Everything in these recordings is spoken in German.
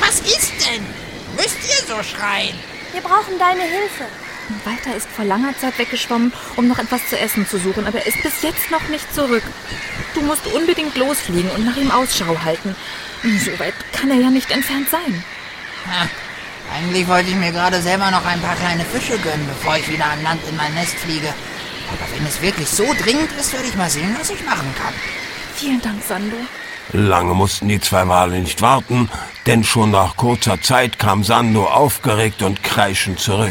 Was ist denn? Müsst ihr so schreien? Wir brauchen deine Hilfe. Walter ist vor langer Zeit weggeschwommen, um noch etwas zu essen zu suchen, aber er ist bis jetzt noch nicht zurück. Du musst unbedingt losfliegen und nach ihm Ausschau halten. So weit kann er ja nicht entfernt sein. Eigentlich wollte ich mir gerade selber noch ein paar kleine Fische gönnen, bevor ich wieder an Land in mein Nest fliege. Aber wenn es wirklich so dringend ist, werde ich mal sehen, was ich machen kann. Vielen Dank, Sando. Lange mussten die zwei Wale nicht warten, denn schon nach kurzer Zeit kam Sando aufgeregt und kreischend zurück.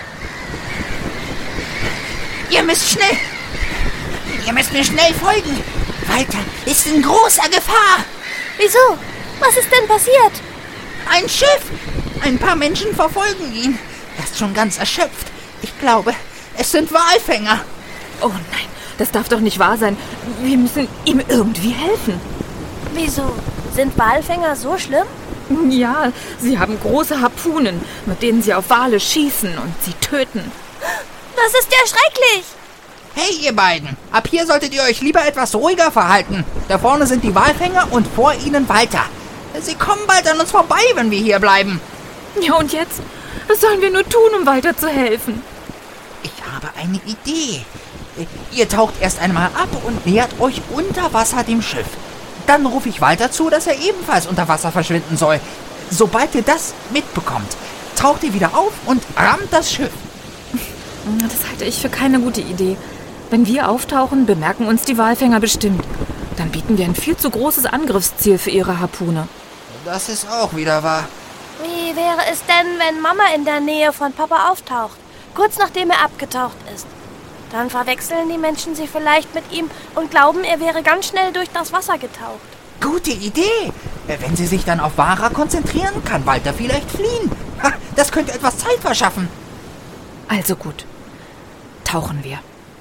Ihr müsst mir schnell folgen. Walter ist in großer Gefahr. Wieso? Was ist denn passiert? Ein Schiff. Ein paar Menschen verfolgen ihn. Er ist schon ganz erschöpft. Ich glaube, es sind Walfänger. Oh nein, das darf doch nicht wahr sein. Wir müssen ihm irgendwie helfen. Wieso? Sind Walfänger so schlimm? Ja, sie haben große Harpunen, mit denen sie auf Wale schießen und sie töten. Das ist ja schrecklich. Hey, ihr beiden. Ab hier solltet ihr euch lieber etwas ruhiger verhalten. Da vorne sind die Walfänger und vor ihnen Walter. Sie kommen bald an uns vorbei, wenn wir hier bleiben. Ja, und jetzt? Was sollen wir nur tun, um Walter zu helfen? Ich habe eine Idee. Ihr taucht erst einmal ab und nähert euch unter Wasser dem Schiff. Dann rufe ich Walter zu, dass er ebenfalls unter Wasser verschwinden soll. Sobald ihr das mitbekommt, taucht ihr wieder auf und rammt das Schiff. Das halte ich für keine gute Idee. Wenn wir auftauchen, bemerken uns die Walfänger bestimmt. Dann bieten wir ein viel zu großes Angriffsziel für ihre Harpune. Das ist auch wieder wahr. Wie wäre es denn, wenn Mama in der Nähe von Papa auftaucht, kurz nachdem er abgetaucht ist? Dann verwechseln die Menschen sie vielleicht mit ihm und glauben, er wäre ganz schnell durch das Wasser getaucht. Gute Idee. Wenn sie sich dann auf Vara konzentrieren, kann Walter vielleicht fliehen. Das könnte etwas Zeit verschaffen. Also gut, tauchen wir.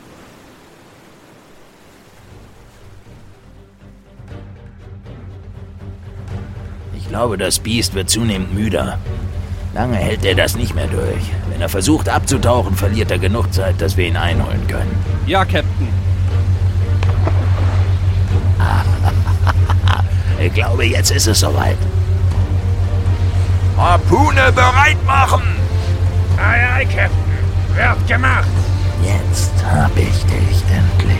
Ich glaube, das Biest wird zunehmend müder. Lange hält er das nicht mehr durch. Wenn er versucht abzutauchen, verliert er genug Zeit, dass wir ihn einholen können. Ja, Captain. Ich glaube, jetzt ist es soweit. Harpune bereit machen! Aye, aye, Captain. Wird gemacht. Jetzt hab ich dich endlich.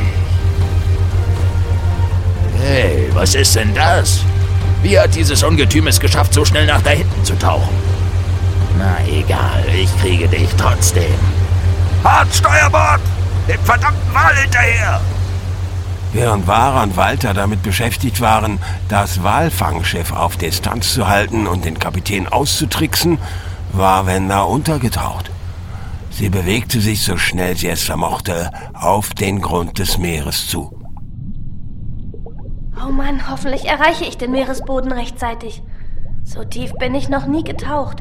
Hey, was ist denn das? Wie hat dieses Ungetüm es geschafft, so schnell nach da hinten zu tauchen? Na egal, ich kriege dich trotzdem. Hart Steuerbord! Dem verdammten Wal hinterher! Während Vara und Walter damit beschäftigt waren, das Walfangschiff auf Distanz zu halten und den Kapitän auszutricksen, war Wenda untergetaucht. Sie bewegte sich so schnell sie es vermochte auf den Grund des Meeres zu. Oh Mann, hoffentlich erreiche ich den Meeresboden rechtzeitig. So tief bin ich noch nie getaucht.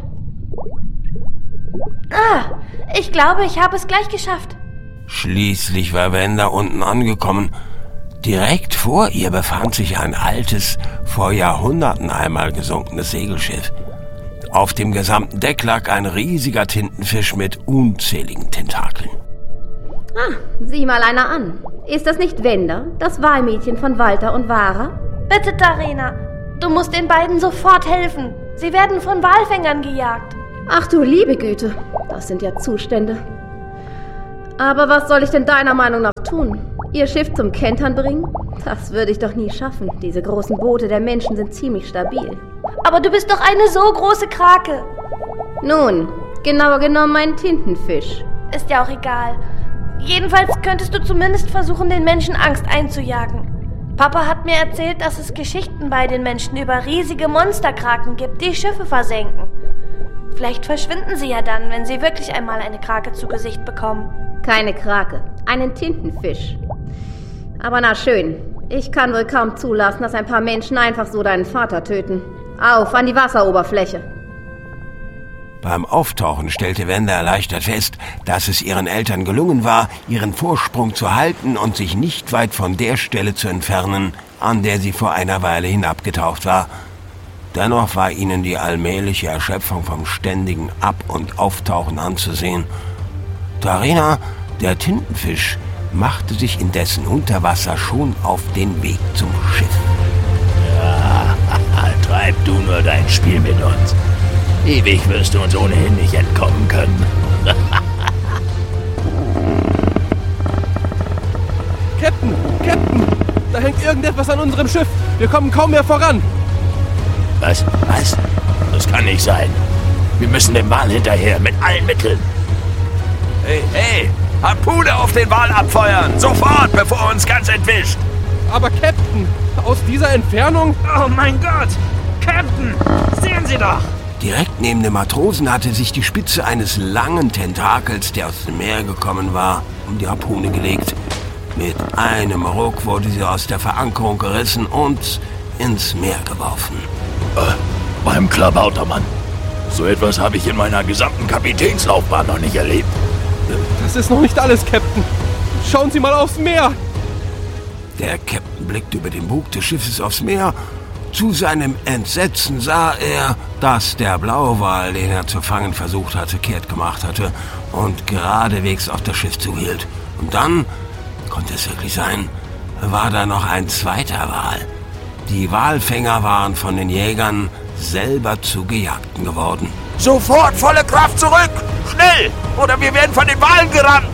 Ich glaube, ich habe es gleich geschafft. Schließlich war Wenda unten angekommen. Direkt vor ihr befand sich ein altes, vor Jahrhunderten einmal gesunkenes Segelschiff. Auf dem gesamten Deck lag ein riesiger Tintenfisch mit unzähligen Tentakeln. Sieh mal einer an. Ist das nicht Wenda, das Walmädchen von Walter und Vara? Bitte, Darina, du musst den beiden sofort helfen. Sie werden von Walfängern gejagt. Ach du liebe Güte, das sind ja Zustände. Aber was soll ich denn deiner Meinung nach tun? Ihr Schiff zum Kentern bringen? Das würde ich doch nie schaffen. Diese großen Boote der Menschen sind ziemlich stabil. Aber du bist doch eine so große Krake. Nun, genauer genommen ein Tintenfisch. Ist ja auch egal. Jedenfalls könntest du zumindest versuchen, den Menschen Angst einzujagen. Papa hat mir erzählt, dass es Geschichten bei den Menschen über riesige Monsterkraken gibt, die Schiffe versenken. Vielleicht verschwinden sie ja dann, wenn sie wirklich einmal eine Krake zu Gesicht bekommen. Keine Krake, einen Tintenfisch. Aber na schön, ich kann wohl kaum zulassen, dass ein paar Menschen einfach so deinen Vater töten. Auf, an die Wasseroberfläche. Beim Auftauchen stellte Wenda erleichtert fest, dass es ihren Eltern gelungen war, ihren Vorsprung zu halten und sich nicht weit von der Stelle zu entfernen, an der sie vor einer Weile hinabgetaucht war. Dennoch war ihnen die allmähliche Erschöpfung vom ständigen Ab- und Auftauchen anzusehen. Darina, der Tintenfisch, machte sich indessen unter Wasser schon auf den Weg zum Schiff. Ja, Treib du nur dein Spiel mit uns. Ewig wirst du uns ohnehin nicht entkommen können. Captain! Da hängt irgendetwas an unserem Schiff. Wir kommen kaum mehr voran. Was? Das kann nicht sein. Wir müssen dem Wal hinterher, mit allen Mitteln. Hey! Harpune auf den Wal abfeuern! Sofort, bevor er uns ganz entwischt! Aber Captain, aus dieser Entfernung? Oh mein Gott! Captain, sehen Sie doch! Direkt neben dem Matrosen hatte sich die Spitze eines langen Tentakels, der aus dem Meer gekommen war, um die Harpune gelegt. Mit einem Ruck wurde sie aus der Verankerung gerissen und ins Meer geworfen. Beim Klabautermann. So etwas habe ich in meiner gesamten Kapitänslaufbahn noch nicht erlebt. Das ist noch nicht alles, Captain. Schauen Sie mal aufs Meer. Der Captain blickte über den Bug des Schiffes aufs Meer. Zu seinem Entsetzen sah er, dass der Blauwal, den er zu fangen versucht hatte, kehrt gemacht hatte und geradewegs auf das Schiff zuhielt. Und dann, konnte es wirklich sein, war da noch ein zweiter Wal. Die Walfänger waren von den Jägern selber zu Gejagten geworden. Sofort volle Kraft zurück! Schnell! Oder wir werden von den Walen gerammt!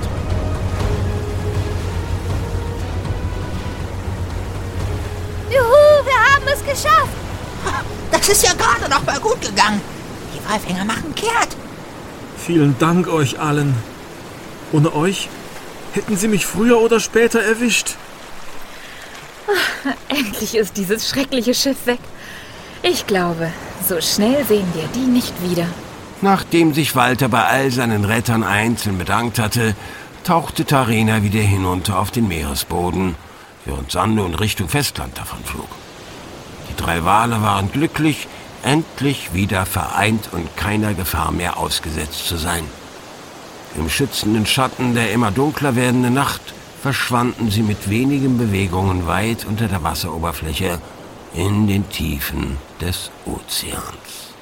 Juhu, wir haben es geschafft! Das ist ja gerade noch mal gut gegangen. Die Walfänger machen kehrt. Vielen Dank euch allen. Ohne euch hätten sie mich früher oder später erwischt. Endlich ist dieses schreckliche Schiff weg. Ich glaube, so schnell sehen wir die nicht wieder. Nachdem sich Walter bei all seinen Rettern einzeln bedankt hatte, tauchte Tarina wieder hinunter auf den Meeresboden, während Sando in Richtung Festland davonflog. Die 3 Wale waren glücklich, endlich wieder vereint und keiner Gefahr mehr ausgesetzt zu sein. Im schützenden Schatten der immer dunkler werdenden Nacht verschwanden sie mit wenigen Bewegungen weit unter der Wasseroberfläche in den Tiefen des Ozeans.